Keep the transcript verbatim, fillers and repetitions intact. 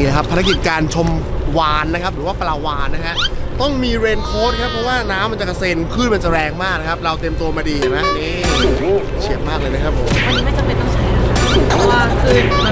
ครับภารกิจการชมวาฬนะครับหรือว่าปลาวาฬนะฮะต้องมีเรนโค้ทครับเพราะว่าน้ำมันจะกระเซ็นคลื่นมันจะแรงมากนะครับเราเต็มตัวมาดีเห็นไหมนี่เฉียบมากเลยนะครับผมอันนี้ไม่จำเป็นต้องใช้เพราะว่าคลื่น